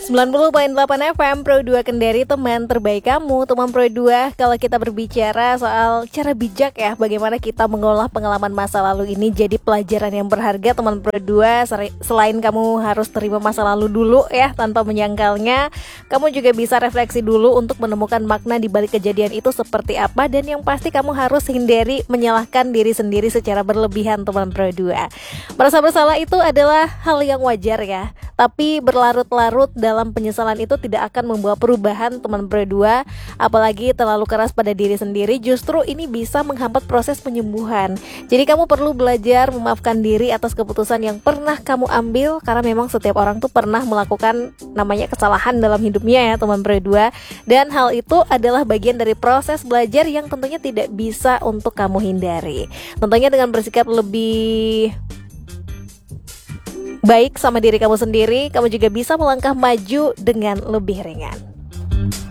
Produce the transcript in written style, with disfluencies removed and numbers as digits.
90,8 FM Pro 2 Kendari, teman terbaik kamu. Teman Pro 2, kalau kita berbicara soal cara bijak ya, bagaimana kita mengolah pengalaman masa lalu ini jadi pelajaran yang berharga, teman Pro 2. Selain kamu harus terima masa lalu dulu ya tanpa menyangkalnya, kamu juga bisa refleksi dulu untuk menemukan makna di balik kejadian itu seperti apa. Dan yang pasti kamu harus hindari menyalahkan diri sendiri secara berlebihan, teman Pro 2. Merasa bersalah itu adalah hal yang wajar ya, tapi berlarut-larut dalam penyesalan itu tidak akan membawa perubahan, teman Pro 2. Apalagi terlalu keras pada diri sendiri, justru ini bisa menghambat proses penyembuhan. Jadi kamu perlu belajar memaafkan diri atas keputusan yang pernah kamu ambil, karena memang setiap orang tuh pernah melakukan namanya kesalahan dalam hidupnya ya, teman Pro 2. Dan hal itu adalah bagian dari proses belajar yang tentunya tidak bisa untuk kamu hindari. Tentunya dengan bersikap lebih baik sama diri kamu sendiri, kamu juga bisa melangkah maju dengan lebih ringan.